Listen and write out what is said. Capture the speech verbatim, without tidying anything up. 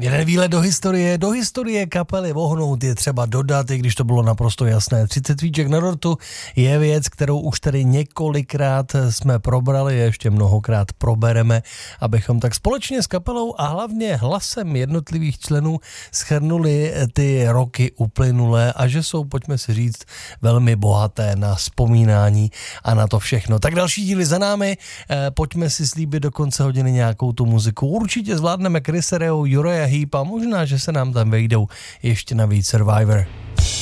Jeden výlet do historie, do historie kapely Vohnout je třeba dodat, i když to bylo naprosto jasné. třicet svíček na dortu je věc, kterou už tady několikrát jsme probrali, ještě mnohokrát probereme, abychom tak společně s kapelou a hlavně hlasem jednotlivých členů shrnuli ty roky uplynulé a že jsou, pojďme si říct, velmi bohaté na vzpomínání a na to všechno. Tak další díly za námi, pojďme si slíbit do konce hodiny nějakou tu muziku. Určitě zvládneme Chris Rea, Uriah Heep a možná, že se nám tam vejdou ještě navíc Survivor.